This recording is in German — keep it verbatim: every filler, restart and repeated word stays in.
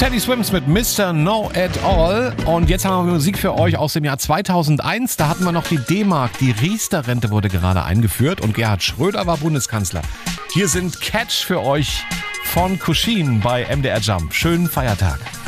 Teddy Swims mit Mister No at All. Und jetzt haben wir Musik für euch aus dem Jahr zweitausendeins. Da hatten wir noch die D-Mark. Die Riester-Rente wurde gerade eingeführt und Gerhard Schröder war Bundeskanzler. Hier sind Catch für euch von Kushin bei M D R Jump. Schönen Feiertag.